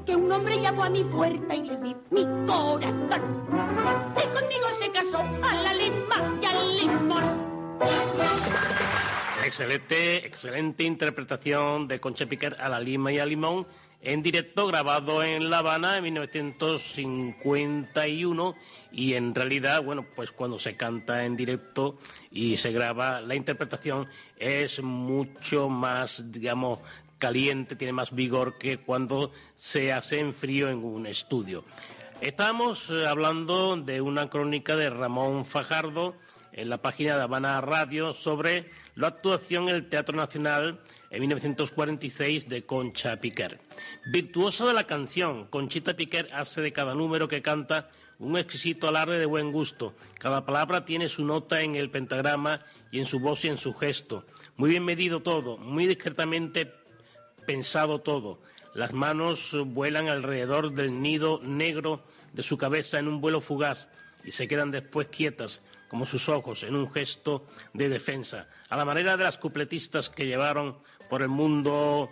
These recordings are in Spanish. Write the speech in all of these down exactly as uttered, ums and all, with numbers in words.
que un hombre llamó a mi puerta y le di mi corazón. Y conmigo se casó a la lima y al limón. Excelente, excelente interpretación de Concha Piquer a la lima y al limón en directo, grabado en La Habana en mil novecientos cincuenta y uno, y en realidad, bueno, pues cuando se canta en directo y se graba, la interpretación es mucho más, digamos, caliente, tiene más vigor que cuando se hace en frío en un estudio. Estamos hablando de una crónica de Ramón Fajardo en la página de Habana Radio sobre la actuación en el Teatro Nacional en mil novecientos cuarenta y seis de Concha Piquer. Virtuosa de la canción, Conchita Piquer hace de cada número que canta un exquisito alarde de buen gusto. Cada palabra tiene su nota en el pentagrama y en su voz y en su gesto. Muy bien medido todo, muy discretamente pensado todo. Las manos vuelan alrededor del nido negro de su cabeza en un vuelo fugaz y se quedan después quietas, como sus ojos, en un gesto de defensa. A la manera de las cupletistas que llevaron por el mundo,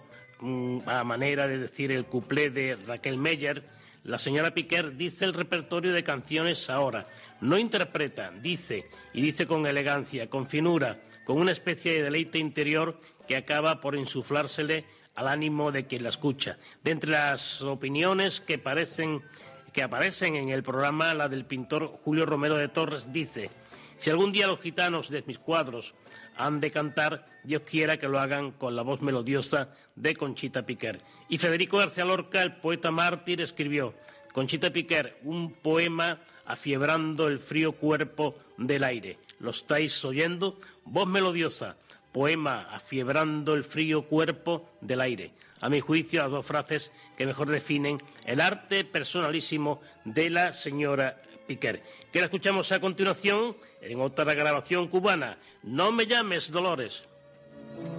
a manera de decir el cuplé de Raquel Meyer, la señora Piquer dice el repertorio de canciones ahora. No interpreta, dice, y dice con elegancia, con finura, con una especie de deleite interior que acaba por insuflársele al ánimo de quien la escucha. De entre las opiniones que parecen que aparecen en el programa, la del pintor Julio Romero de Torres dice: si algún día los gitanos de mis cuadros han de cantar, Dios quiera que lo hagan con la voz melodiosa de Conchita Piquer. Y Federico García Lorca, el poeta mártir, escribió: Conchita Piquer, un poema afiebrando el frío cuerpo del aire. ¿Lo estáis oyendo? Voz melodiosa, poema afiebrando el frío cuerpo del aire. A mi juicio, las dos frases que mejor definen el arte personalísimo de la señora Piquer, que la escuchamos a continuación en otra grabación cubana. No me llames, Dolores.